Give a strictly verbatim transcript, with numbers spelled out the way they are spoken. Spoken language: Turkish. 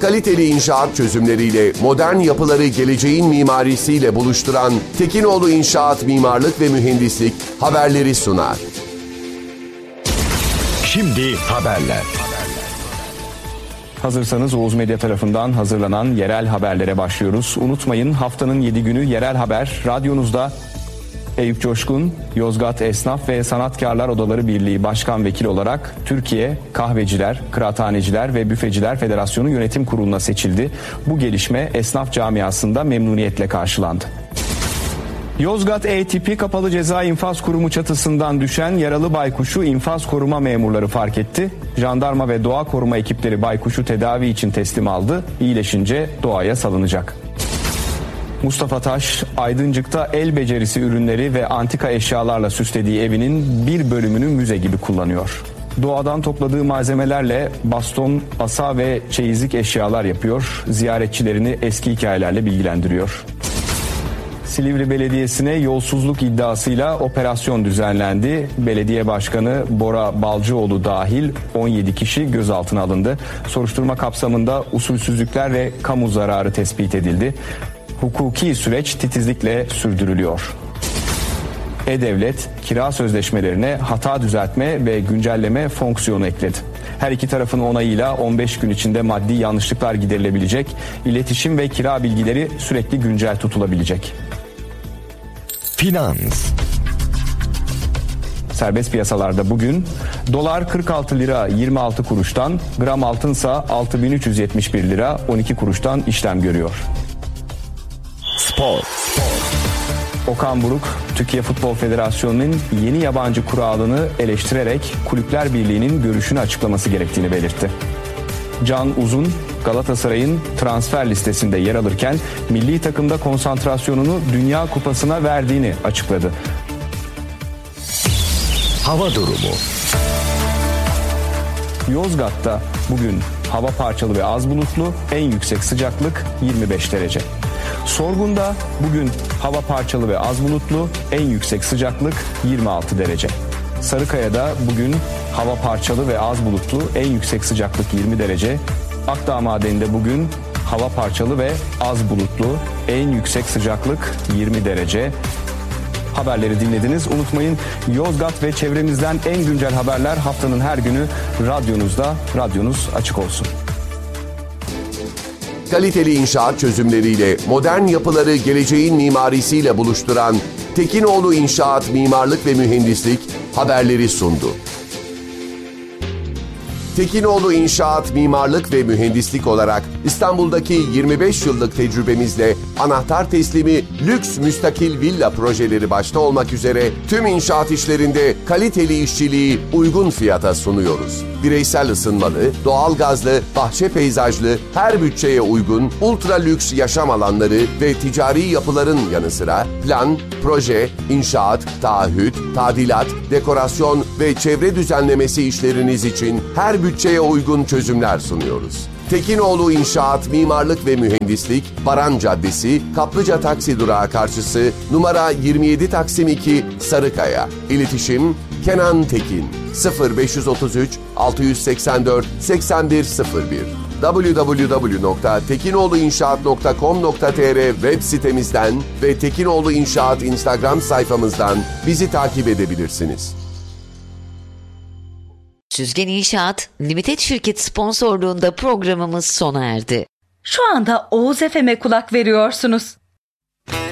Kaliteli inşaat çözümleriyle modern yapıları geleceğin mimarisiyle buluşturan Tekinoğlu İnşaat Mimarlık ve Mühendislik haberleri sunar. Şimdi haberler. Hazırsanız Oğuz Medya tarafından hazırlanan yerel haberlere başlıyoruz. Unutmayın, haftanın yedi günü yerel haber radyonuzda. Eyüp Coşkun, Yozgat Esnaf ve Sanatkarlar Odaları Birliği Başkan Vekili olarak Türkiye Kahveciler, Kıraathaneciler ve Büfeciler Federasyonu Yönetim Kurulu'na seçildi. Bu gelişme esnaf camiasında memnuniyetle karşılandı. Yozgat E tipi Kapalı Ceza İnfaz Kurumu çatısından düşen yaralı baykuşu infaz koruma memurları fark etti. Jandarma ve doğa koruma ekipleri baykuşu tedavi için teslim aldı. İyileşince doğaya salınacak. Mustafa Taş, Aydıncık'ta el becerisi ürünleri ve antika eşyalarla süslediği evinin bir bölümünü müze gibi kullanıyor. Doğadan topladığı malzemelerle baston, asa ve çeyizlik eşyalar yapıyor. Ziyaretçilerini eski hikayelerle bilgilendiriyor. Silivri Belediyesi'ne yolsuzluk iddiasıyla operasyon düzenlendi. Belediye Başkanı Bora Balcıoğlu dahil on yedi kişi gözaltına alındı. Soruşturma kapsamında usulsüzlükler ve kamu zararı tespit edildi. Hukuki süreç titizlikle sürdürülüyor. E-Devlet, kira sözleşmelerine hata düzeltme ve güncelleme fonksiyonu ekledi. Her iki tarafın onayıyla on beş gün içinde maddi yanlışlıklar giderilebilecek, iletişim ve kira bilgileri sürekli güncel tutulabilecek. Finans. Serbest piyasalarda bugün dolar kırk altı lira yirmi altı kuruştan, gram altınsa altı bin üç yüz yetmiş bir lira on iki kuruştan işlem görüyor. Spor. Okan Buruk, Türkiye Futbol Federasyonu'nun yeni yabancı kuralını eleştirerek Kulüpler Birliği'nin görüşünü açıklaması gerektiğini belirtti. Can Uzun, Galatasaray'ın transfer listesinde yer alırken milli takımda konsantrasyonunu Dünya Kupası'na verdiğini açıkladı. Hava durumu. Yozgat'ta bugün hava parçalı ve az bulutlu, en yüksek sıcaklık yirmi beş derece. Sorgun'da bugün hava parçalı ve az bulutlu, en yüksek sıcaklık yirmi altı derece. Sarıkaya'da bugün hava parçalı ve az bulutlu, en yüksek sıcaklık yirmi derece. Akdağ Madeni'nde bugün hava parçalı ve az bulutlu, en yüksek sıcaklık yirmi derece. Haberleri dinlediniz. Unutmayın, Yozgat ve çevremizden en güncel haberler haftanın her günü radyonuzda. Radyonuz açık olsun. Kaliteli inşaat çözümleriyle modern yapıları geleceğin mimarisiyle buluşturan Tekinoğlu İnşaat Mimarlık ve Mühendislik haberleri sundu. Tekinoğlu İnşaat Mimarlık ve Mühendislik olarak İstanbul'daki yirmi beş yıllık tecrübemizle anahtar teslimi lüks müstakil villa projeleri başta olmak üzere tüm inşaat işlerinde kaliteli işçiliği uygun fiyata sunuyoruz. Bireysel ısınmalı, doğalgazlı, bahçe peyzajlı, her bütçeye uygun ultra lüks yaşam alanları ve ticari yapıların yanı sıra plan, proje, inşaat, taahhüt, tadilat, dekorasyon ve çevre düzenlemesi işleriniz için her bütçeye uygun çözümler sunuyoruz. Tekinoğlu İnşaat Mimarlık ve Mühendislik, Baran Caddesi, Kaplıca Taksi Durağı karşısı, numara yirmi yedi Taksim iki, Sarıkaya. İletişim Kenan Tekin sıfır beş otuz üç altı seksen dört seksen bir sıfır bir double-u double-u double-u nokta tekinoğluinşaat nokta com nokta tr web sitemizden ve Tekinoğlu İnşaat Instagram sayfamızdan bizi takip edebilirsiniz. Süzgen İnşaat Limited Şirket sponsorluğunda programımız sona erdi. Şu anda Oğuz F M'e kulak veriyorsunuz.